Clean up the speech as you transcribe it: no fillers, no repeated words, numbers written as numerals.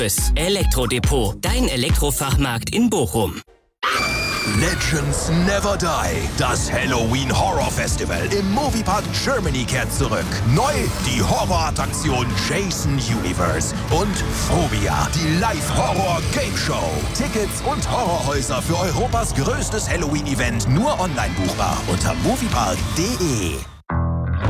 Service. Elektrodepot, dein Elektrofachmarkt in Bochum. Legends Never Die. Das Halloween Horror Festival im Moviepark Germany kehrt zurück. Neu die Horrorattraktion Jason Universe und Phobia, die Live-Horror-Game-Show. Tickets und Horrorhäuser für Europas größtes Halloween-Event nur online buchbar unter moviepark.de.